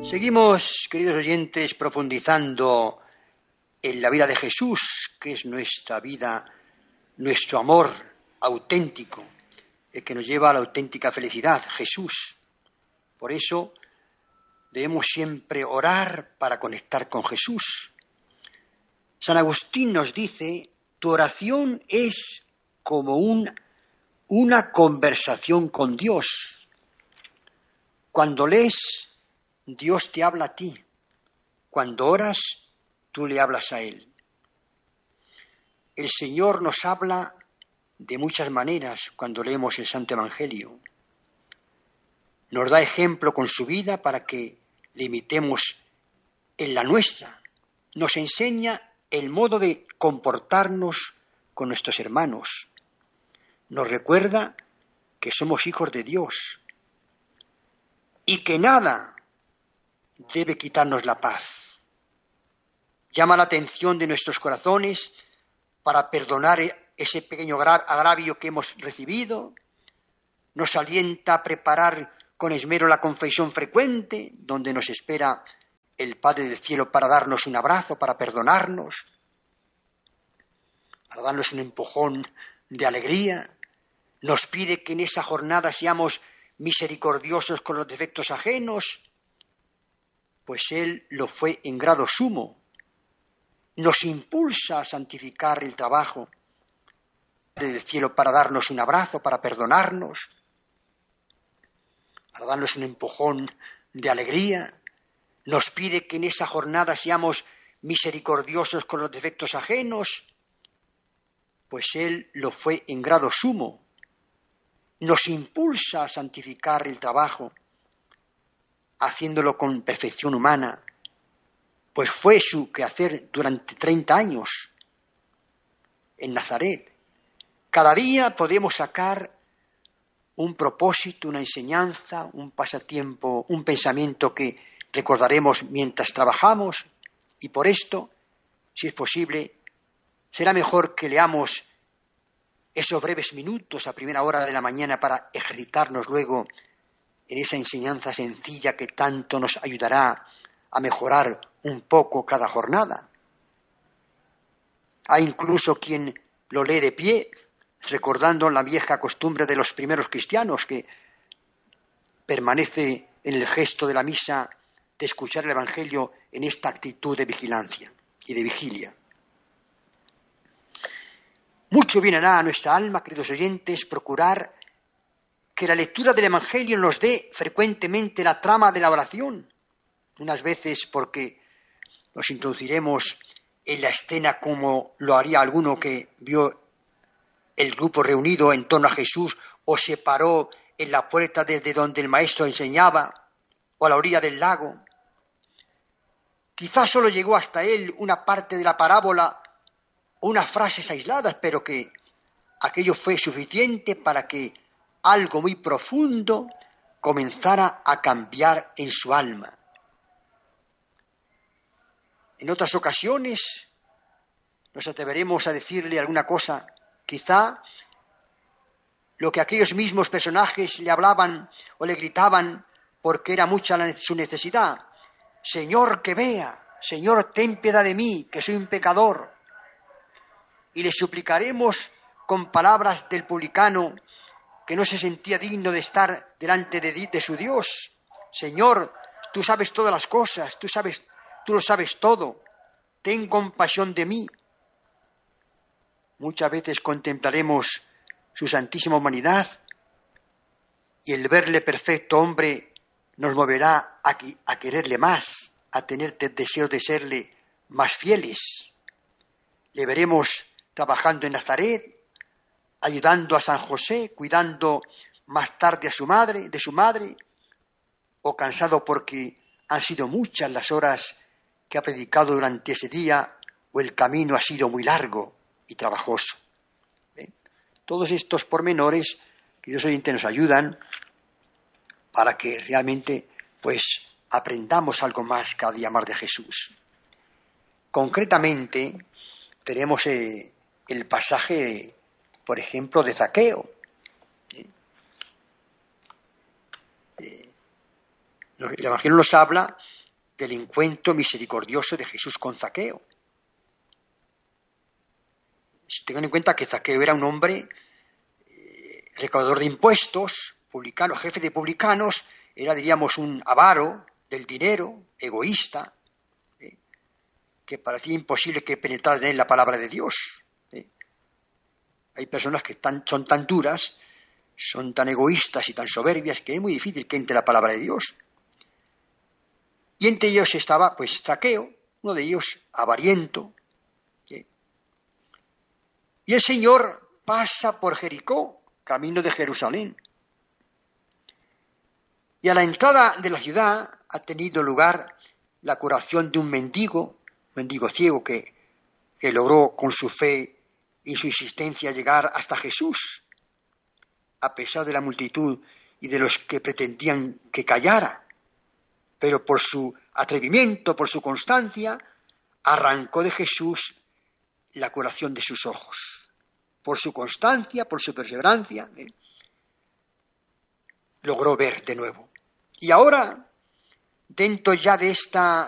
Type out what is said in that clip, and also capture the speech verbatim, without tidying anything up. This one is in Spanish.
Seguimos, queridos oyentes, profundizando en la vida de Jesús, que es nuestra vida, nuestro amor auténtico, el que nos lleva a la auténtica felicidad, Jesús. Por eso debemos siempre orar para conectar con Jesús. San Agustín nos dice, tu oración es como un, una conversación con Dios. Cuando lees, Dios te habla a ti. Cuando oras, tú le hablas a Él. El Señor nos habla de muchas maneras cuando leemos el Santo Evangelio. Nos da ejemplo con su vida para que le imitemos en la nuestra. Nos enseña el modo de comportarnos con nuestros hermanos. Nos recuerda que somos hijos de Dios y que nada debe quitarnos la paz. Llama la atención de nuestros corazones para perdonar ese pequeño agravio que hemos recibido. Nos alienta a preparar con esmero la confesión frecuente, donde nos espera el Padre del Cielo para darnos un abrazo, para perdonarnos, para darnos un empujón de alegría. Nos pide que en esa jornada seamos misericordiosos con los defectos ajenos, pues Él lo fue en grado sumo. Nos impulsa a santificar el trabajo del cielo para darnos un abrazo, para perdonarnos, para darnos un empujón de alegría. Nos pide que en esa jornada seamos misericordiosos con los defectos ajenos, pues Él lo fue en grado sumo. Nos impulsa a santificar el trabajo, haciéndolo con perfección humana, pues fue su quehacer durante treinta años en Nazaret. Cada día podemos sacar un propósito, una enseñanza, un pasatiempo, un pensamiento que recordaremos mientras trabajamos, y por esto, si es posible, será mejor que leamos esos breves minutos a primera hora de la mañana para ejercitarnos luego en esa enseñanza sencilla que tanto nos ayudará a mejorar un poco cada jornada. Hay incluso quien lo lee de pie, recordando la vieja costumbre de los primeros cristianos, que permanece en el gesto de la misa de escuchar el Evangelio en esta actitud de vigilancia y de vigilia. Mucho bien hará a nuestra alma, queridos oyentes, procurar que la lectura del Evangelio nos dé frecuentemente la trama de la oración, unas veces porque nos introduciremos en la escena como lo haría alguno que vio el grupo reunido en torno a Jesús o se paró en la puerta desde donde el maestro enseñaba o a la orilla del lago. Quizás solo llegó hasta él una parte de la parábola o unas frases aisladas, pero que aquello fue suficiente para que algo muy profundo comenzara a cambiar en su alma. En otras ocasiones nos atreveremos a decirle alguna cosa, quizá lo que aquellos mismos personajes le hablaban o le gritaban porque era mucha su necesidad. Señor, que vea, Señor, ten piedad de mí, que soy un pecador. Y le suplicaremos con palabras del publicano que no se sentía digno de estar delante de, de su Dios. Señor, tú sabes todas las cosas, tú sabes, tú lo sabes todo. Ten compasión de mí. Muchas veces contemplaremos su santísima humanidad y el verle perfecto hombre nos moverá a, a quererle más, a tener deseo de serle más fieles. Le veremos trabajando en Nazaret, ayudando a San José, cuidando más tarde a su madre, de su madre, o cansado porque han sido muchas las horas que ha predicado durante ese día, o el camino ha sido muy largo y trabajoso. ¿Eh? Todos estos pormenores, queridos oyentes, nos ayudan para que realmente pues aprendamos algo más cada día más de Jesús. Concretamente, tenemos eh, el pasaje, por ejemplo, de Zaqueo. ¿Eh? Eh, el Evangelio nos habla del encuentro misericordioso de Jesús con Zaqueo. Tengan en cuenta que Zaqueo era un hombre eh, recaudador de impuestos, publicano, jefe de publicanos, era, diríamos, un avaro del dinero, egoísta, eh, que parecía imposible que penetrara en él la palabra de Dios. Eh. Hay personas que tan, son tan duras, son tan egoístas y tan soberbias que es muy difícil que entre la palabra de Dios. Y entre ellos estaba, pues, Zaqueo, uno de ellos avariento. ¿Sí? Y el Señor pasa por Jericó, camino de Jerusalén. Y a la entrada de la ciudad ha tenido lugar la curación de un mendigo, un mendigo ciego que, que logró con su fe y su insistencia llegar hasta Jesús, a pesar de la multitud y de los que pretendían que callara. Pero por su atrevimiento, por su constancia, arrancó de Jesús la curación de sus ojos. Por su constancia, por su perseverancia, ¿eh? logró ver de nuevo. Y ahora, dentro ya de esta